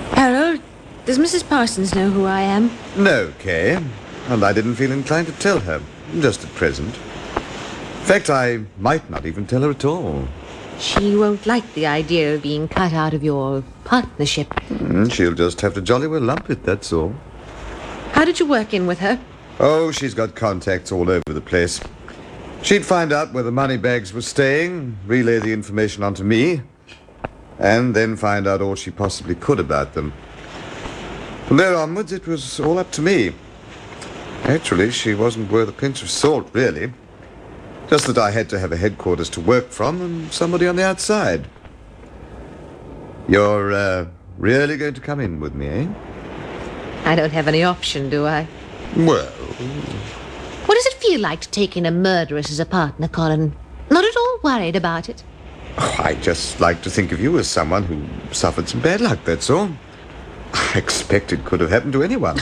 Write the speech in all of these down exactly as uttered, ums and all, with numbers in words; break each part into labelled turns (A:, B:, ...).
A: Harold, does Missus Parsons know who I am?
B: No, Kay. And I didn't feel inclined to tell her, just at present. In fact, I might not even tell her at all.
A: She won't like the idea of being cut out of your partnership.
B: Mm, she'll just have to jolly well lump it, that's all.
A: How did you work in with her?
B: Oh, she's got contacts all over the place. She'd find out where the money bags were staying, relay the information on to me, and then find out all she possibly could about them. From there onwards, it was all up to me. Actually, she wasn't worth a pinch of salt, really. Just that I had to have a headquarters to work from and somebody on the outside. You're, uh, really going to come in with me, eh?
A: I don't have any option, do I?
B: Well...
A: What does it feel like to take in a murderess as a partner, Colin? Not at all worried about it?
B: Oh, I just like to think of you as someone who suffered some bad luck, that's all. I expect it could have happened to anyone.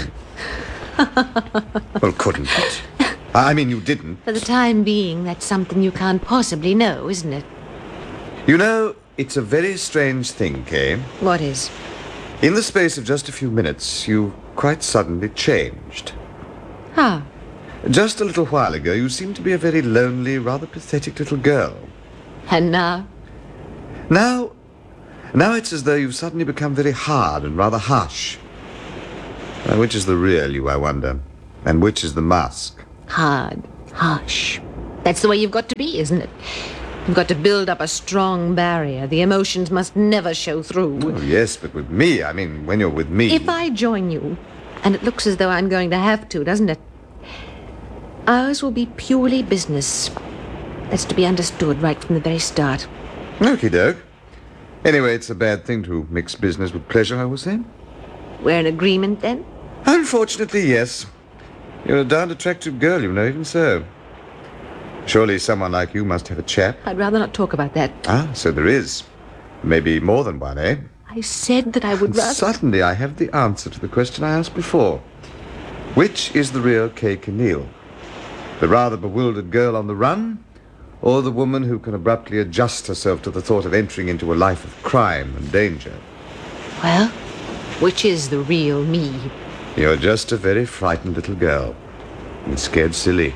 B: Well, couldn't it? I mean, you didn't.
A: For the time being, that's something you can't possibly know, isn't it?
B: You know, it's a very strange thing, Kay.
A: What is?
B: In the space of just a few minutes, you quite suddenly changed.
A: How?
B: Just a little while ago, you seemed to be a very lonely, rather pathetic little girl.
A: And now?
B: Now, now it's as though you've suddenly become very hard and rather harsh. Now, which is the real you, I wonder? And which is the mask?
A: Hard, harsh. That's the way you've got to be, isn't it? You've got to build up a strong barrier. The emotions must never show through.
B: Oh, yes, but with me, I mean, when you're with me...
A: If I join you, and it looks as though I'm going to have to, doesn't it? Ours will be purely business. That's to be understood right from the very start.
B: Okie doke. Anyway, it's a bad thing to mix business with pleasure, I was saying.
A: We're in agreement, then?
B: Unfortunately, yes. You're a darned attractive girl, you know, even so. Surely someone like you must have a chap.
A: I'd rather not talk about that.
B: Ah, so there is. Maybe more than one, eh?
A: I said that I would rather...
B: Suddenly I have the answer to the question I asked before. Which is the real Kay Keneal? The rather bewildered girl on the run, or the woman who can abruptly adjust herself to the thought of entering into a life of crime and danger?
A: Well, which is the real me?
B: You're just a very frightened little girl, and scared silly.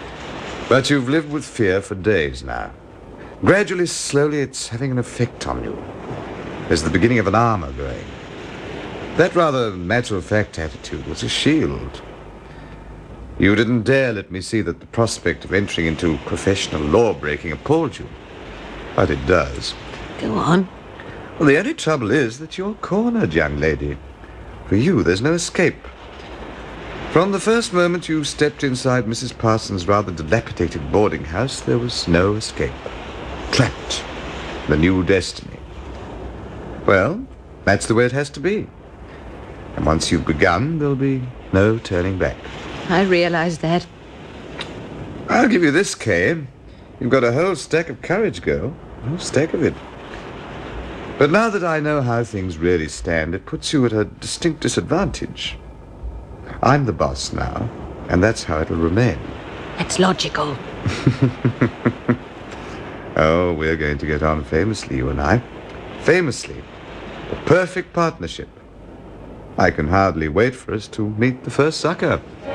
B: But you've lived with fear for days now. Gradually, slowly, it's having an effect on you. There's the beginning of an armor growing. That rather matter-of-fact attitude was a shield. You didn't dare let me see that the prospect of entering into professional law-breaking appalled you. But it does.
A: Go on.
B: Well, the only trouble is that you're cornered, young lady. For you, there's no escape. From the first moment you stepped inside Missus Parsons' rather dilapidated boarding house, there was no escape. Trapped. The new destiny. Well, that's the way it has to be. And once you've begun, there'll be no turning back.
A: I realize that.
B: I'll give you this, Kay. You've got a whole stack of courage, girl. A whole stack of it. But now that I know how things really stand, it puts you at a distinct disadvantage. I'm the boss now, and that's how it'll remain.
A: That's logical.
B: Oh, we're going to get on famously, you and I. Famously. A perfect partnership. I can hardly wait for us to meet the first sucker.